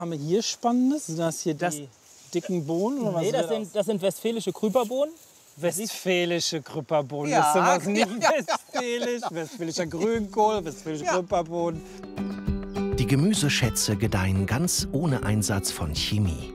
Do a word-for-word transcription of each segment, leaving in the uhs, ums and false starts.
Haben wir hier Spannendes? Sind das hier Das- die dicken Bohnen? Oder was Nee, das wird sind, das sind westfälische Krüperbohnen. Westfälische Krüpperbohnen. Ja, ist sowas nicht ja, ja. westfälisch? Westfälischer Grünkohl, westfälische Ja. Krüpperbohnen. Die Gemüseschätze gedeihen ganz ohne Einsatz von Chemie.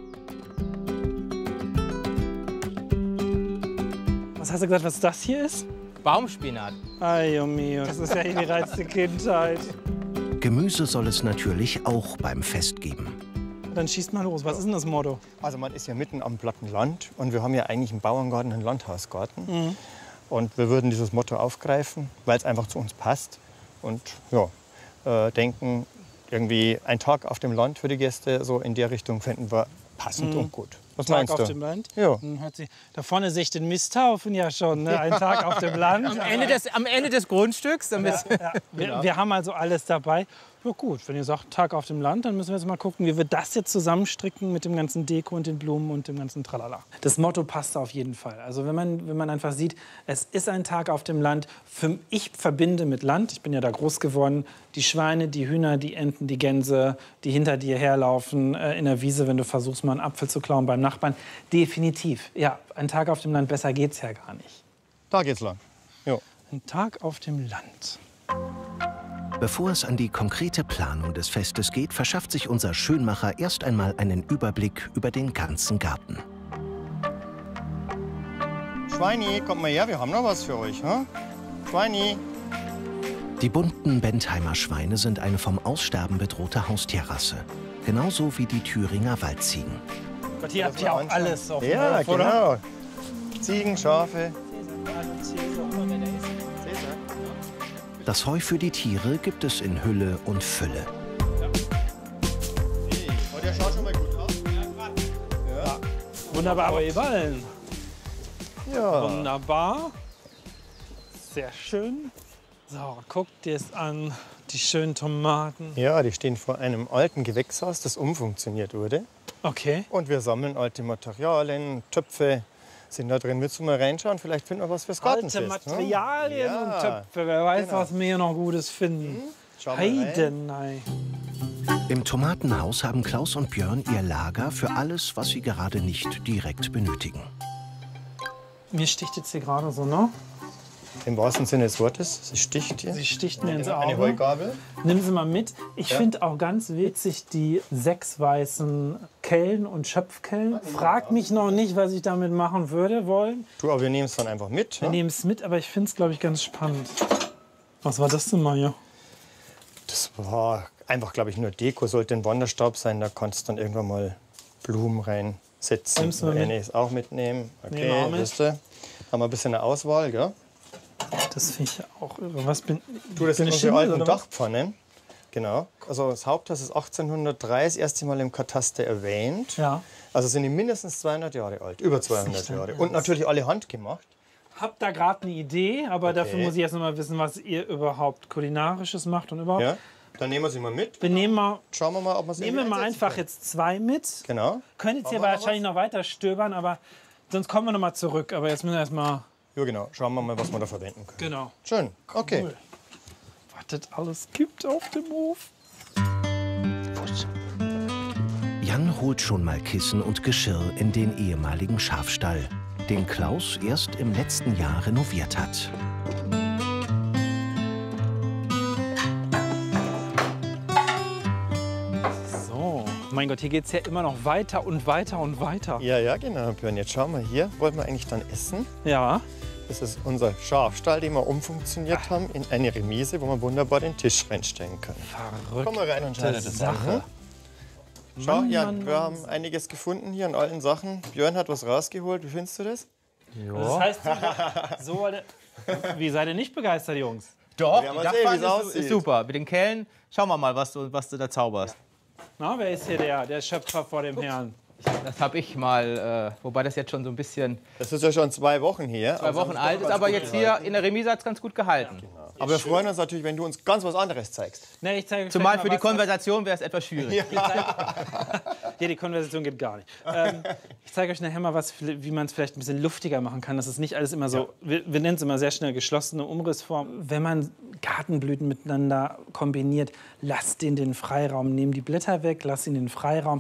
Was hast du gesagt, was das hier ist? Baumspinat. Ay, oh mio, das ist ja die reizte Kindheit. Gemüse soll es natürlich auch beim Fest geben. Dann schießt mal los. Was ist denn das Motto? Also man ist ja mitten am platten Land und wir haben ja eigentlich im Bauerngarten einen Landhausgarten. Mhm. Und wir würden dieses Motto aufgreifen, weil es einfach zu uns passt. Und ja, äh, denken, irgendwie ein Tag auf dem Land für die Gäste, so in der Richtung finden wir passend Mhm. und gut. Was Tag meinst auf du? dem Land? Ja. Hm, hört sich, da vorne sehe ich den Misthaufen ja schon. Ne? Ein Tag auf dem Land. Am Ende des, am Ende des Grundstücks. Damit Ja, wir, wir haben also alles dabei. Ja gut, wenn ihr sagt Tag auf dem Land, dann müssen wir jetzt mal gucken, wie wir das jetzt zusammenstricken mit dem ganzen Deko und den Blumen und dem ganzen Tralala. Das Motto passt auf jeden Fall. Also wenn man, wenn man einfach sieht, es ist ein Tag auf dem Land. Für, ich verbinde mit Land, ich bin ja da groß geworden, die Schweine, die Hühner, die Enten, die Gänse, die hinter dir herlaufen äh, in der Wiese, wenn du versuchst, mal einen Apfel zu klauen beim Nachbarn. Definitiv. Ja, ein Tag auf dem Land, besser geht's ja gar nicht. Da geht's lang. Ja. Ein Tag auf dem Land. Bevor es an die konkrete Planung des Festes geht, verschafft sich unser Schönmacher erst einmal einen Überblick über den ganzen Garten. Schweini, kommt mal her, wir haben noch was für euch. Hm? Schweini. Die bunten Bentheimer Schweine sind eine vom Aussterben bedrohte Haustierrasse. Genauso wie die Thüringer Waldziegen. Gott, hier habt ihr auch alles auf dem Ja, Hof, oder? genau. Ziegen, Schafe. Das Heu für die Tiere gibt es in Hülle und Fülle. Oh, der schaut schon mal gut aus. Wunderbare Ballen. Ja. Wunderbar. Sehr schön. So, guck dir es an. Die schönen Tomaten. Ja, die stehen vor einem alten Gewächshaus, das umfunktioniert wurde. Okay. Und wir sammeln alte Materialien, Töpfe sind da drin. Willst du mal reinschauen? Vielleicht finden wir was fürs Gartenfest. Alte Materialien Ja, und Töpfe. Wer weiß, genau. was wir hier noch Gutes finden. Schau mal rein. Heidenei. Im Tomatenhaus haben Klaus und Björn ihr Lager für alles, was sie gerade nicht direkt benötigen. Mir sticht jetzt hier gerade so, ne? Im wahrsten Sinne des Wortes. Sie sticht hier. Sie sticht mir ins Eine Auge. Heugabel. Nimm sie mal mit. Ich Ja. finde auch ganz witzig die sechs weißen Kellen und Schöpfkellen. Frag mich noch nicht, was ich damit machen würde wollen. Du, aber wir nehmen es dann einfach mit. Wir Ne? nehmen es mit, aber ich finde es, glaube ich, ganz spannend. Was war das denn mal hier? Das war einfach, glaube ich, nur Deko. Sollte ein Wanderstab sein, da kannst du dann irgendwann mal Blumen reinsetzen. Nimmst du mal mit? Eine ist auch mitnehmen. Nehmen wir auch Okay, mit. wisst ihr. Haben wir ein bisschen eine Auswahl, gell? Das finde ich auch irre. Was bin, Du, das bin sind ich unsere Schimmel, alten oder was? Dachpfannen. Genau. Also das Haupthaus ist achtzehnhundertdrei das erste Mal im Kataster erwähnt. Ja. Also sind die mindestens zweihundert Jahre alt, über zweihundert nicht dein Jahre. Ernst? Und natürlich alle handgemacht. Hab da gerade eine Idee, aber Okay. dafür muss ich erst noch mal wissen, was ihr überhaupt Kulinarisches macht und überhaupt. Ja? Dann nehmen wir sie mal mit. Wir nehmen mal, Schauen wir mal, ob wir sie nehmen wir irgendwie mal einsetzen einfach können. jetzt zwei mit. Genau. Könnt jetzt hier Machen wir noch wahrscheinlich noch weiter stöbern, aber sonst kommen wir noch mal zurück. Aber jetzt müssen wir erst mal. Ja, genau. Schauen wir mal, was wir da verwenden können. Genau. Schön. Okay. Cool. Was das alles gibt auf dem Hof. Jan holt schon mal Kissen und Geschirr in den ehemaligen Schafstall, den Klaus erst im letzten Jahr renoviert hat. So, mein Gott, hier geht es ja immer noch weiter und weiter und weiter. Ja, ja, genau, Björn. Jetzt schauen wir hier. Wollten wir eigentlich dann essen? Ja. Das ist unser Schafstall, den wir umfunktioniert haben in eine Remise, wo man wunderbar den Tisch reinstellen kann. Verrückt. Komm mal rein und schau dir das an. Sache. Schau, Mann, Jan, Mann, wir Mann. haben einiges gefunden hier an alten Sachen. Björn hat was rausgeholt. Wie findest du das? Das heißt, so, so eine- wie seid ihr nicht begeistert, Jungs? Doch, Ja, die mal sehen, Dachpfanne wie's ist, aussieht. ist super. Mit den Kellen, schauen wir mal, was du, was du da zauberst. Na, wer ist hier der, der Schöpfer vor dem Herrn? Das habe ich mal, äh, wobei das jetzt schon so ein bisschen Das ist ja schon zwei Wochen her. zwei Wochen alt ist, aber jetzt hier in der Remise hat es ganz gut gehalten. Aber wir freuen uns natürlich, wenn du uns ganz was anderes zeigst. Ne, ich zeige euch Zumal gleich für mal die was, Konversation wäre es etwas schwierig. Ja, die Konversation geht gar nicht. Ähm, ich zeige euch nachher mal, was, wie man es vielleicht ein bisschen luftiger machen kann. Das ist nicht alles immer so, wir, wir nennen es immer sehr schnell geschlossene Umrissform. Wenn man Gartenblüten miteinander kombiniert, lasst ihnen den Freiraum. Nehmt die Blätter weg, lasst ihnen den Freiraum.